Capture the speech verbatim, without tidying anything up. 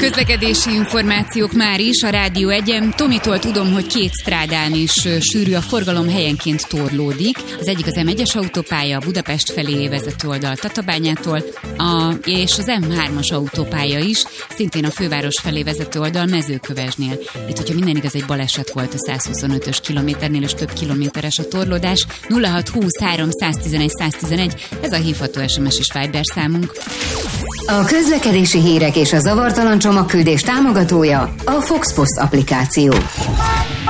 Közlekedési információk már is a Rádió egyen. Tomitól tudom, hogy két strádán is sűrű a forgalom, helyenként torlódik. Az egyik az em egyes autópálya, a Budapest felé vezető oldal Tatabányától, a, és az em hármas autópálya is, szintén a főváros felé vezető oldal Mezőkövesdnél. Itt, hogyha minden igaz, egy baleset volt a százhuszonötös kilométernél, és több kilométeres a torlódás. nulla hat húsz három száztizenegy száztizenegy, ez a hívható es em es és Viber számunk. A közlekedési hírek és a zavartalan csomagküldés támogatója a Foxpost applikáció.